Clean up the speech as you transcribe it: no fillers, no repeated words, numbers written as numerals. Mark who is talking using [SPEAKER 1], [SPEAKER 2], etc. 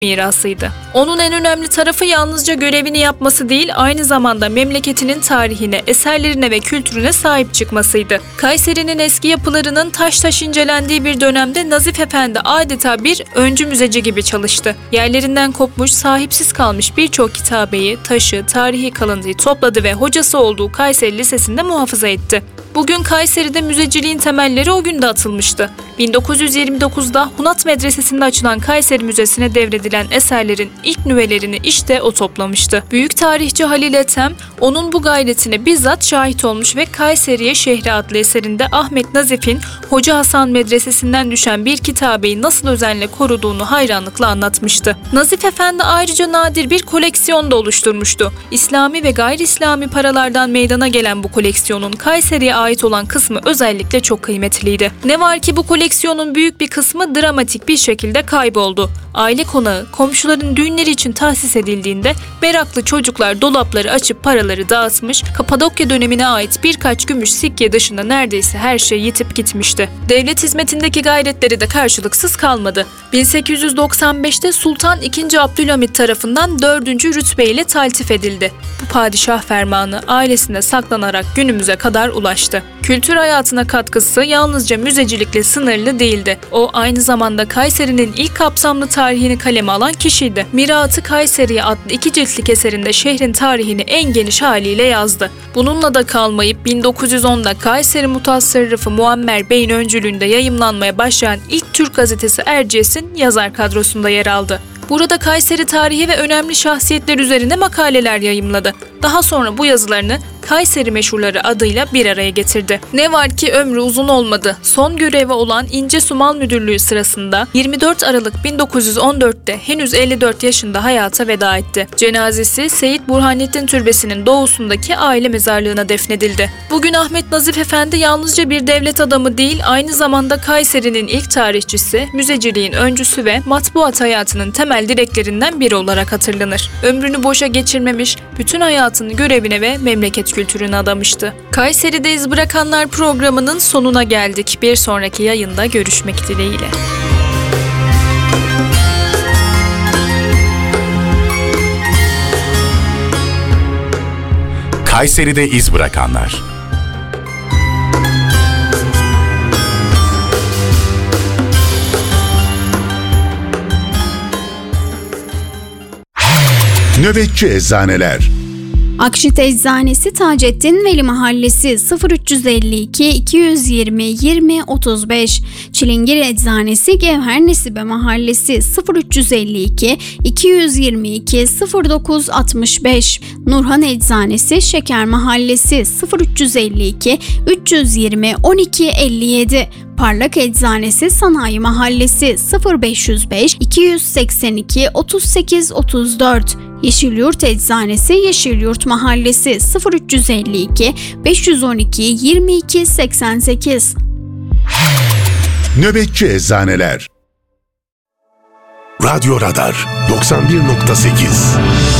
[SPEAKER 1] mirasıydı. Onun en önemli tarafı yalnızca görevini yapması değil, aynı zamanda memleketinin tarihine, eserlerine ve kültürüne sahip çıkmasıydı. Kayseri'nin eski yapılarının taş taş incelendiği bir dönemde Nazif Efendi adeta bir öncü müzeci gibi çalıştı. Yerlerinden kopmuş, sahipsiz kalmış birçok kitabeyi, taşı, tarihi kalıntıyı topladı ve hocası olduğu Kayseri Lisesi'nde muhafaza etti. Bugün Kayseri'de müzeciliğin temelleri o günde atılmıştı. 1929'da Hunat Medresesi'nde açılan Kayseri Müzesi'ne devredilen eserlerin ilk nüvelerini işte o toplamıştı. Büyük tarihçi Halil Ethem, onun bu gayretine bizzat şahit olmuş ve Kayseriye Şehri adlı eserinde Ahmet Nazif'in Hoca Hasan Medresesi'nden düşen bir kitabeyi nasıl özenle koruduğunu hayranlıkla anlatmıştı. Nazif Efendi ayrıca nadir bir koleksiyon da oluşturmuştu. İslami ve gayri İslami paralardan meydana gelen bu koleksiyonun Kayseri'ye ait olan kısmı özellikle çok kıymetliydi. Ne var ki bu koleksiyonun büyük bir kısmı dramatik bir şekilde kayboldu. Aile konağı, komşuların düğünleri için tahsis edildiğinde meraklı çocuklar dolapları açıp paraları dağıtmış, Kapadokya dönemine ait birkaç gümüş sikke dışında neredeyse her şey yitip gitmişti. Devlet hizmetindeki gayretleri de karşılıksız kalmadı. 1895'te Sultan II. Abdülhamit tarafından 4. rütbe ile taltif edildi. Bu padişah fermanı ailesinde saklanarak günümüze kadar ulaştı. Kültür hayatına katkısı yalnızca müzecilikle sınırlı değildi. O aynı zamanda Kayseri'nin ilk kapsamlı tarihini kaleme alan kişiydi. Mirat-ı Kayseriye adlı 2 ciltlik eserinde şehrin tarihini en geniş haliyle yazdı. Bununla da kalmayıp 1910'da Kayseri Mutasarrıfı Muammer Bey'in öncülüğünde yayımlanmaya başlayan ilk Türk gazetesi Erciyes'in yazar kadrosunda yer aldı. Burada Kayseri tarihi ve önemli şahsiyetler üzerine makaleler yayımladı. Daha sonra bu yazılarını Kayseri Meşhurları adıyla bir araya getirdi. Ne var ki ömrü uzun olmadı. Son görevi olan İncesu Mal Müdürlüğü sırasında 24 Aralık 1914'te henüz 54 yaşında hayata veda etti. Cenazesi Seyit Burhanettin Türbesi'nin doğusundaki aile mezarlığına defnedildi. Bugün Ahmet Nazif Efendi yalnızca bir devlet adamı değil, aynı zamanda Kayseri'nin ilk tarihçisi, müzeciliğin öncüsü ve matbuat hayatının temel direklerinden biri olarak hatırlanır. Ömrünü boşa geçirmemiş, bütün hayatını görevine ve memleket kültürüne adamıştı. Kayseri'de iz bırakanlar programının sonuna geldik. Bir sonraki yayında görüşmek dileğiyle.
[SPEAKER 2] Kayseri'de iz bırakanlar. Nöbetçi Eczaneler.
[SPEAKER 3] Akşit Eczanesi Taceddin Veli Mahallesi 0352 220 20 35. Çilingir Eczanesi Gevher Nesibe Mahallesi 0352 222 09 65. Nurhan Eczanesi Şeker Mahallesi 0352 320 12 57. Parlak Eczanesi Sanayi Mahallesi 0505 282 38 34. Yeşilyurt Eczanesi Yeşilyurt Mahallesi 0352 512 22 88.
[SPEAKER 2] Nöbetçi Eczaneler. Radyo Radar 91.8